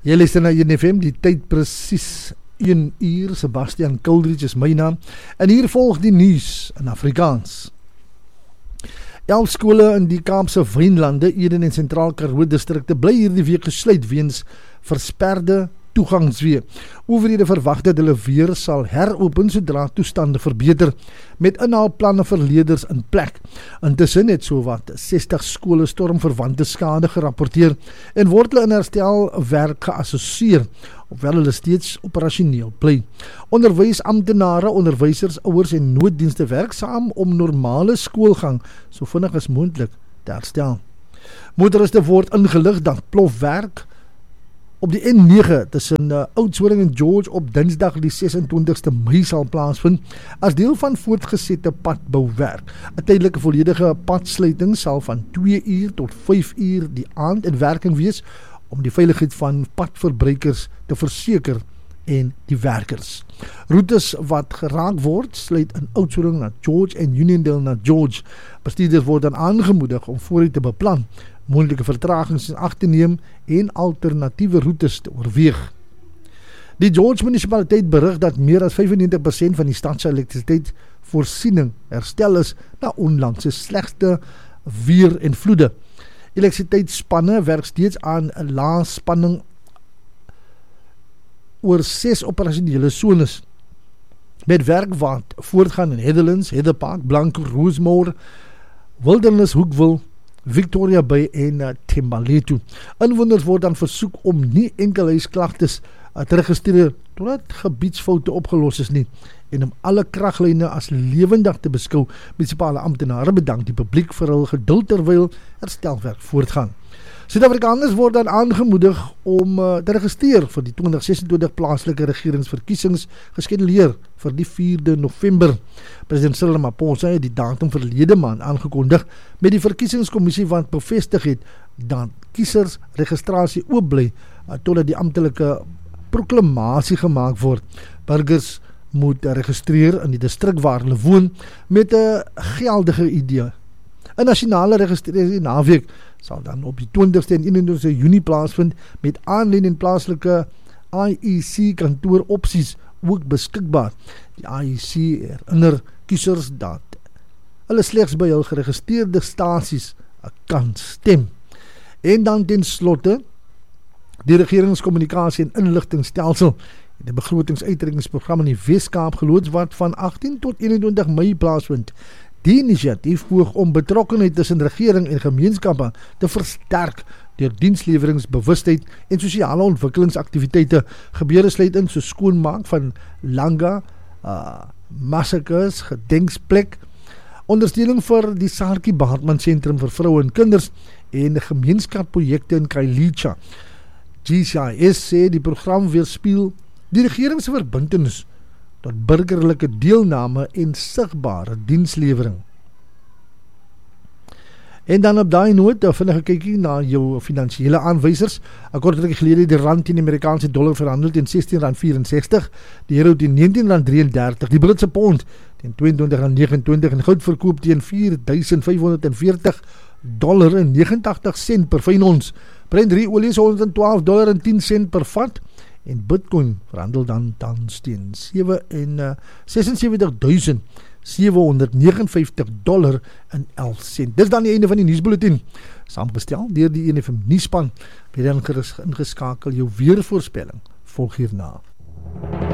Jy luister na UNFM, die tyd presies 1 uur, Sebastian Kuldridge is my naam, en hier volg die nuus in Afrikaans. 11 skole in die Kaapse Wynlande, Eden en Sentraal Karoo distrikte bly hierdie week gesluit weens versperde toegangswee. Owerhede verwag dat hulle weer sal heropen sodra toestande verbeter, met inhaalplanne vir leerders in plek. Intussen het sowat 60 skole stormverwante skade gerapporteer en word hulle in herstelwerk geassosseer, ofwel hulle steeds operasioneel bly. Onderwysamptenare, onderwysers, ouers en nooddienste werk saam om normale skoolgang so vinnig as moontlik te herstel. Motoriste word ingelig dat plofwerk op die N9 tussen Oudtshoorn en George op Dinsdag die 26ste Mei sal plaasvind as deel van voortgesette padbouwerk. 'n Tydelike volledige padsluiting sal van 2 uur tot 5 uur die aand in werking wees om die veiligheid van padverbruikers te verseker en die werkers. Roetes wat geraak word, sluit in Oudtshoorn na George en Uniondale na George. Bestuurders word dan aangemoedig om vooruit te beplan, moontlike vertragings in ag te neem en alternatiewe roetes te oorweeg. Die George munisipaliteit berig dat meer as 95% van die stadse elektrisiteitsvoorsiening herstel is na onlangse slegste weer en vloede. Elektrisiteitsspanne werk steeds aan 'n lae spanning oor 6 operasionele sones, met werk wat voortgaan in Heatherlands, Heather Park, Blanco, Rosemore, Wilderness, Hoekville, Victoria Bay en Thembalethu. Inwoners word dan versoek om nie enkel huisklagtes te registreer totdat gebiedsfoute opgelos is nie en om alle kraglyne as lewendig te beskou. Munisipale amptenare bedank die publiek vir hul geduld terwyl herstelwerk voortgaan. Suid-Afrikaners word dan aangemoedig om te registreer vir die 2026 plaaslike regeringsverkiesings geskeduleer vir die 4de November. President Cyril Ramaphosa het die datum verlede maand aangekondig met die verkiesingskommissie wat bevestig het dat kiesers registrasie oop bly totdat die amptelike proklamasie gemaak word. Burgers moet registreer in die distrik waar hulle woon met 'n geldige ID. 'n nasionale registrasie naweek sal dan op die 20ste en 21ste Junie plaasvind met aanlyn en plaaslike IEC kantoor opsies ook beskikbaar. Die IEC herinner kiesers dat hulle slegs by hul geregistreerde stasies kan stem. En dan ten slotte, die regeringskommunikasie en inligtingstelsel het 'n begrotingsuitrekkingsprogram in die Weskaap geloods wat van 18 tot 21 Mei plaasvind. Die inisiatief poog om betrokkenheid tussen regering en gemeenskappe te versterk deur diensleweringsbewustheid en sosiale ontwikkelingsaktiwiteite. Gebeure sluit in so skoonmaak van Langa, massakers, gedenksplek, ondersteuning vir die Saartjie Baartman Sentrum vir vroue en kinders en gemeenskapprojekte in Khayelitsha. GCIS sê die program weerspieël die regering se verbintenis tot burgerlike deelname en sigbare dienslewering. En dan op daai noot, vinnig 'n kykie na jou finansiële aanwysers. 'n Kort rukkie gelede die rand teen die Amerikaanse dollar verhandel teen R16.64, die euro teen R19.33, die Britse pond teen $22.29 en goud verkoop teen $4.540.89 per fyn ons. Brent olie is $112.10 per vat. En Bitcoin verhandel dan tans teen $76.759.11. Dis dan die einde van die nuusbulletin. Saamgestel deur die UNFM nuusspan. Weer dan ingeskakel jou weervoorspelling volg hierna.